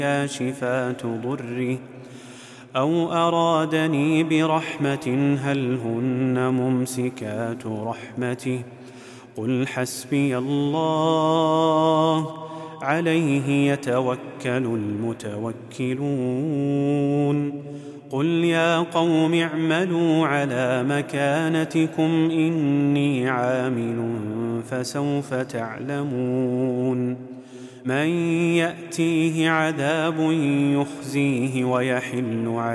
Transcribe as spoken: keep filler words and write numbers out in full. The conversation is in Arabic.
كاشفات ضره أو أرادني برحمة هل هن ممسكات رحمته قل حسبي الله عليه يتوكل المتوكلون قل يا قوم اعملوا على مكانتكم إني عامل فسوف تعلمون من يأتيه عذاب يخزيه ويحل عليه